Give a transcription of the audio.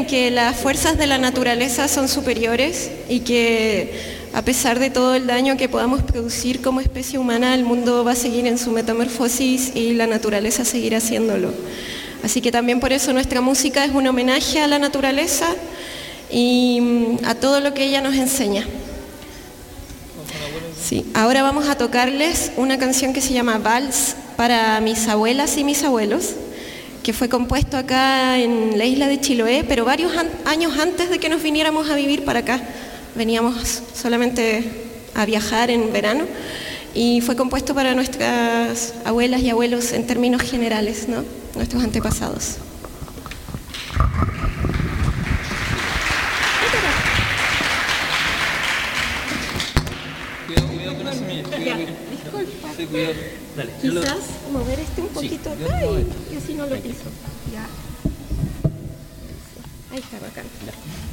en que las fuerzas de la naturaleza son superiores y que a pesar de todo el daño que podamos producir como especie humana, el mundo va a seguir en su metamorfosis y la naturaleza seguirá haciéndolo. Así que también por eso nuestra música es un homenaje a la naturaleza y a todo lo que ella nos enseña. Sí, ahora vamos a tocarles una canción que se llama Vals para mis abuelas y mis abuelos, que fue compuesto acá en la isla de Chiloé, pero varios años antes de que nos viniéramos a vivir para acá. Veníamos solamente a viajar en verano y fue compuesto para nuestras abuelas y abuelos en términos generales, ¿no? Nuestros antepasados. Cuidado con la semilla. Ya, disculpa. Sí, cuidado. Dale. Quizás mover un poquito acá y así no lo piso. Ya. Ahí está, bacán.